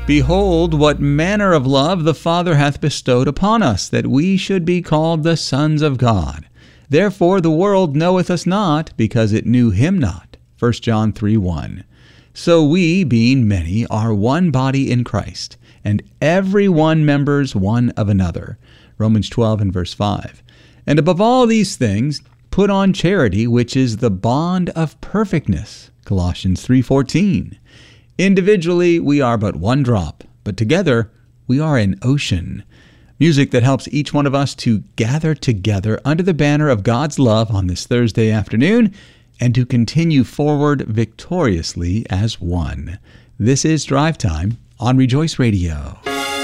Behold, what manner of love the Father hath bestowed upon us, that we should be called the sons of God. Therefore the world knoweth us not, because it knew him not. 1 John 3:1. So we, being many, are one body in Christ, and every one members one of another. Romans 12 and verse 5. And above all these things, put on charity, which is the bond of perfectness. Colossians 3:14. Individually, we are but one drop, but together we are an ocean. Music that helps each one of us to gather together under the banner of God's love on this Thursday afternoon and to continue forward victoriously as one. This is Drive Time on Rejoice Radio.